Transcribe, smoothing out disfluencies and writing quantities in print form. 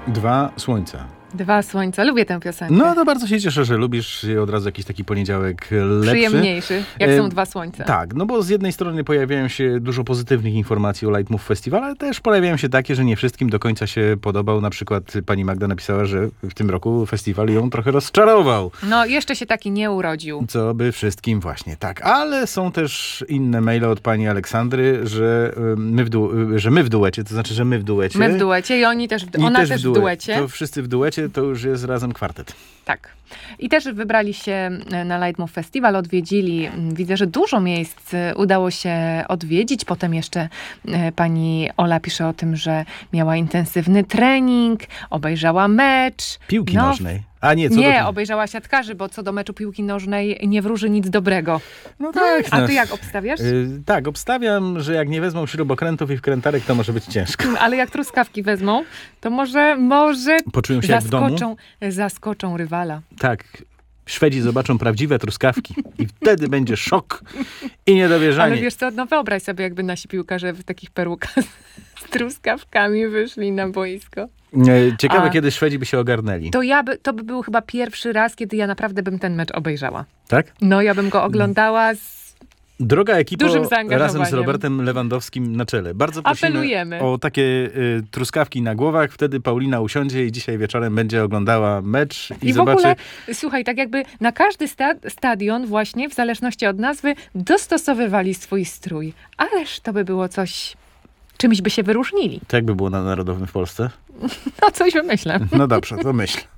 Dwa słońca. Dwa słońca. Lubię tę piosenkę. No to bardzo się cieszę, że lubisz od razu jakiś taki poniedziałek lepszy. Przyjemniejszy, jak są dwa słońca. Tak, no bo z jednej strony pojawiają się dużo pozytywnych informacji o Light Move Festival, ale też pojawiają się takie, że nie wszystkim do końca się podobał. Na przykład pani Magda napisała, że w tym roku festiwal ją trochę rozczarował. No, jeszcze się taki nie urodził. Co by wszystkim właśnie, tak. Ale są też inne maile od pani Aleksandry, że my w duecie, to znaczy, że my w duecie. My w duecie i oni też, ona też w duecie. To wszyscy w duecie, to już jest razem kwartet. Tak. I też wybrali się na Light Move Festival, odwiedzili. Widzę, że dużo miejsc udało się odwiedzić. Potem jeszcze pani Ola pisze o tym, że miała intensywny trening, obejrzała mecz. Piłki nożnej. A nie, obejrzała siatkarzy, bo co do meczu piłki nożnej nie wróży nic dobrego. No tak. A ty jak obstawiasz? Tak, obstawiam, że jak nie wezmą śrubokrętów i wkrętarek, to może być ciężko. Ale jak truskawki wezmą, to może poczują się jak w domu. Zaskoczą rywala. Tak. Szwedzi zobaczą prawdziwe truskawki i wtedy będzie szok i niedowierzanie. Ale wiesz co, no wyobraź sobie, jakby nasi piłkarze w takich perukach z truskawkami wyszli na boisko. Ciekawe, kiedy Szwedzi by się ogarnęli. To by był chyba pierwszy raz, kiedy ja naprawdę bym ten mecz obejrzała. Tak? No, ja bym go oglądała Droga ekipo, dużym zaangażowaniem. razem z Robertem Lewandowskim na czele. Bardzo prosimy Apelujemy o takie truskawki na głowach. Wtedy Paulina usiądzie i dzisiaj wieczorem będzie oglądała mecz i zobaczy... w ogóle, słuchaj, tak jakby na każdy stadion właśnie, w zależności od nazwy, dostosowywali swój strój. Ależ to by było coś... Czymś by się wyróżnili. To jak by było na Narodowym w Polsce? No coś wymyślę. No dobrze, to myśl.